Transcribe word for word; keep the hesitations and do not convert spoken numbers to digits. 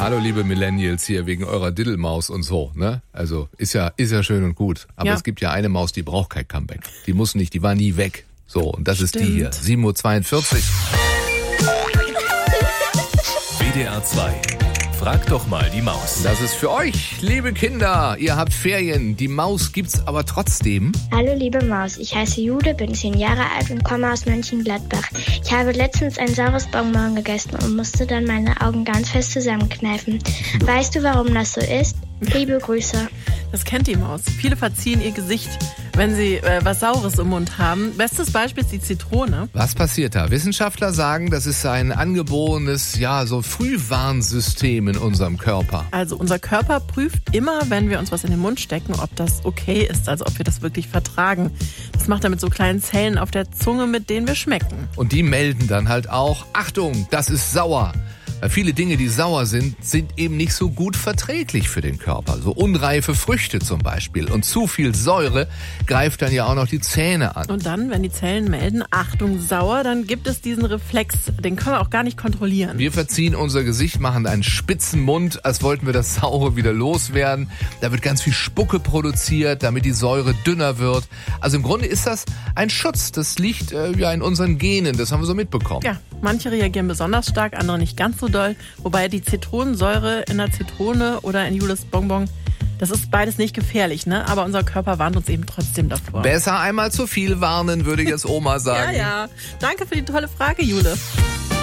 hallo liebe Millennials hier wegen eurer Diddelmaus und so, ne? Also ist ja ist ja schön und gut, aber Ja. es gibt ja eine Maus, die braucht kein Comeback. Die muss nicht, die war nie weg. So, und das ist die Stimmt. hier, sieben Uhr zweiundvierzig. W D R zwei. Frag doch mal die Maus. Das ist für euch, liebe Kinder. Ihr habt Ferien, die Maus gibt's aber trotzdem. Hallo liebe Maus, ich heiße Jude, bin zehn Jahre alt und komme aus Mönchengladbach. Ich habe letztens ein saures Bonbon gegessen und musste dann meine Augen ganz fest zusammenkneifen. Weißt du, warum das so ist? Liebe Grüße. Das kennt die Maus. Viele verziehen ihr Gesicht, wenn sie äh, was Saures im Mund haben. Bestes Beispiel ist die Zitrone. Was passiert da? Wissenschaftler sagen, das ist ein angeborenes, ja, so Frühwarnsystem in unserem Körper. Also unser Körper prüft immer, wenn wir uns was in den Mund stecken, ob das okay ist, also ob wir das wirklich vertragen. Das macht er mit so kleinen Zellen auf der Zunge, mit denen wir schmecken. Und die melden dann halt auch, Achtung, das ist sauer. Weil viele Dinge, die sauer sind, sind eben nicht so gut verträglich für den Körper. So unreife Früchte zum Beispiel. Und zu viel Säure greift dann ja auch noch die Zähne an. Und dann, wenn die Zellen melden, Achtung, sauer, dann gibt es diesen Reflex, den können wir auch gar nicht kontrollieren. Wir verziehen unser Gesicht, machen einen spitzen Mund, als wollten wir das Saure wieder loswerden. Da wird ganz viel Spucke produziert, damit die Säure dünner wird. Also im Grunde ist das ein Schutz. Das liegt äh, ja in unseren Genen, das haben wir so mitbekommen. Ja, manche reagieren besonders stark, andere nicht ganz so doll. Wobei die Zitronensäure in der Zitrone oder in Jules Bonbon, das ist beides nicht gefährlich, ne? Aber unser Körper warnt uns eben trotzdem davor. Besser einmal zu viel warnen, würde jetzt Oma sagen. Ja, ja. Danke für die tolle Frage, Jule.